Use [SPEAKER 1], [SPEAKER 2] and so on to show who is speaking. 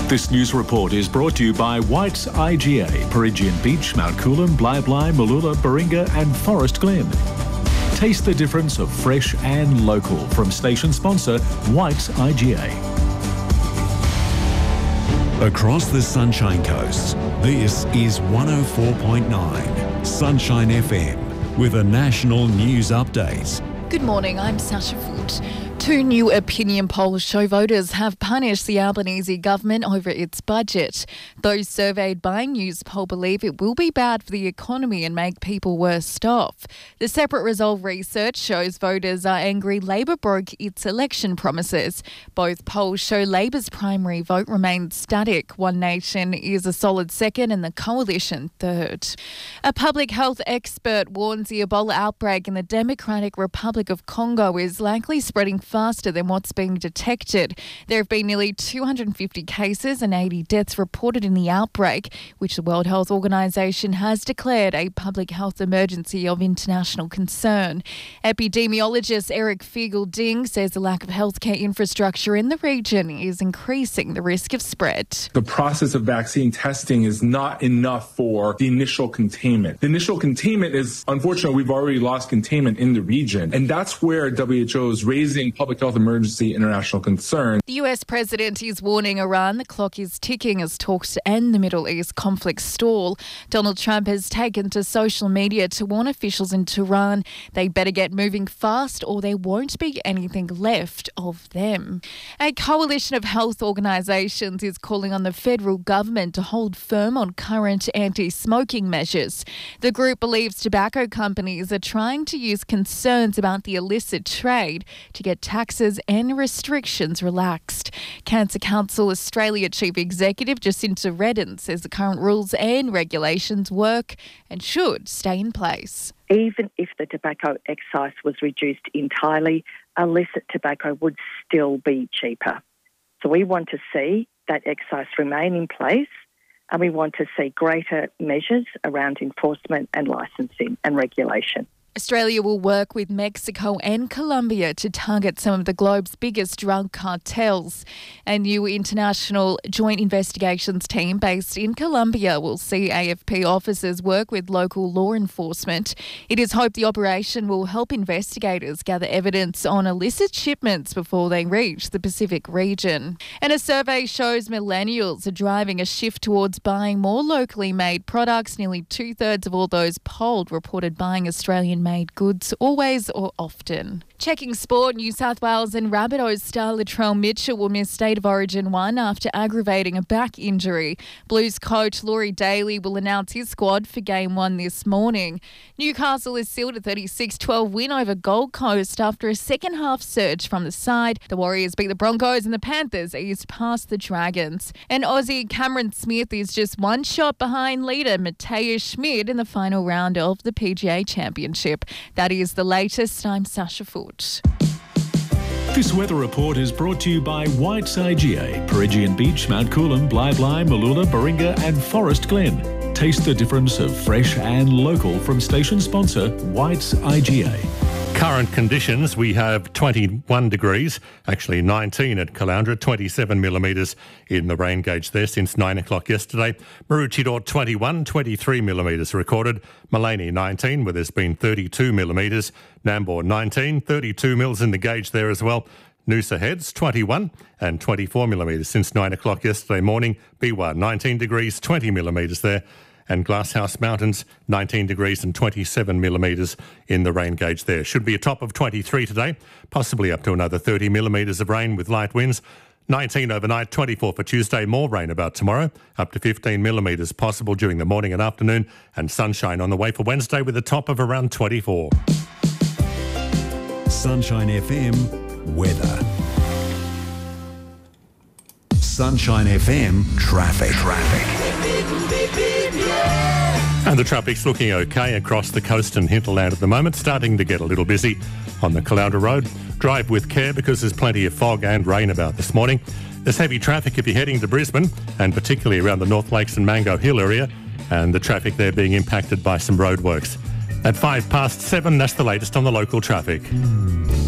[SPEAKER 1] This news report is brought to you by White's IGA, Perigian Beach, Mount Coolum, Bli, Mooloolah, Baringa and Forest Glen. Taste the difference of fresh and local from station sponsor White's IGA.
[SPEAKER 2] Across the Sunshine Coast, this is 104.9 Sunshine FM with a national news update.
[SPEAKER 3] Good morning, I'm Sasha Foote. Two new opinion polls show voters have punished the Albanese government over its budget. Those surveyed by Newspoll believe it will be bad for the economy and make people worse off. The Separate Resolve research shows voters are angry Labor broke its election promises. Both polls show Labor's primary vote remains static. One Nation is a solid second and the Coalition third. A public health expert warns the Ebola outbreak in the Democratic Republic of Congo is likely spreading faster than what's being detected. There have been nearly 250 cases and 80 deaths reported in the outbreak, which the World Health Organization has declared a public health emergency of international concern. Epidemiologist Eric Fiegel-Ding says the lack of healthcare infrastructure in the region is increasing the risk of spread.
[SPEAKER 4] The process of vaccine testing is not enough for the initial containment. The initial containment is, unfortunately, we've already lost containment in the region, and that's where WHO is raising public health emergency international concern.
[SPEAKER 3] The US president is warning Iran the clock is ticking as talks to end the Middle East conflict stall. Donald Trump has taken to social media to warn officials in Tehran they better get moving fast or there won't be anything left of them. A coalition of health organisations is calling on the federal government to hold firm on current anti-smoking measures. The group believes tobacco companies are trying to use concerns about the illicit trade to get taxes and restrictions relaxed. Cancer Council Australia Chief Executive Jacinta Redden says the current rules and regulations work and should stay in place.
[SPEAKER 5] Even if the tobacco excise was reduced entirely, illicit tobacco would still be cheaper. So we want to see that excise remain in place, and we want to see greater measures around enforcement and licensing and regulation.
[SPEAKER 3] Australia will work with Mexico and Colombia to target some of the globe's biggest drug cartels. A new international joint investigations team based in Colombia will see AFP officers work with local law enforcement. It is hoped the operation will help investigators gather evidence on illicit shipments before they reach the Pacific region. And a survey shows millennials are driving a shift towards buying more locally made products. Nearly 2/3 of all those polled reported buying Australian-made goods always or often. Checking sport, New South Wales and Rabbitohs star Latrell Mitchell will miss State of Origin 1 after aggravating a back injury. Blues coach Laurie Daly will announce his squad for Game 1 this morning. Newcastle is sealed a 36-12 win over Gold Coast after a second-half surge from the side. The Warriors beat the Broncos and the Panthers eased past the Dragons. And Aussie Cameron Smith is just one shot behind leader Matthias Schmid in the final round of the PGA Championship. That is the latest. I'm Sasha Foote.
[SPEAKER 1] This weather report is brought to you by White's IGA, Perigian Beach, Mount Coolum, Bli, Mooloolah, Baringa and Forest Glen. Taste the difference of fresh and local from station sponsor White's IGA.
[SPEAKER 6] Current conditions, we have 21 degrees, actually 19 at Caloundra, 27 millimetres in the rain gauge there since 9 o'clock yesterday. Maroochydore 21, 23 millimetres recorded. Maleny 19, where there's been 32 millimetres. Nambour 19, 32 mils in the gauge there as well. Noosa Heads 21 and 24 millimetres since 9 o'clock yesterday morning. Beerwah 19 degrees, 20 millimetres there. And Glasshouse Mountains, 19 degrees and 27 millimetres in the rain gauge there. Should be a top of 23 today, possibly up to another 30 millimetres of rain with light winds. 19 overnight, 24 for Tuesday. More rain about tomorrow, up to 15 millimetres possible during the morning and afternoon. And sunshine on the way for Wednesday with a top of around 24.
[SPEAKER 2] Sunshine FM weather. Sunshine FM traffic.
[SPEAKER 6] And the traffic's looking okay across the coast and hinterland at the moment, starting to get a little busy on the Caloundra Road. Drive with care because there's plenty of fog and rain about this morning. There's heavy traffic if you're heading to Brisbane, and particularly around the North Lakes and Mango Hill area, and the traffic there being impacted by some roadworks. At 7:05, that's the latest on the local traffic.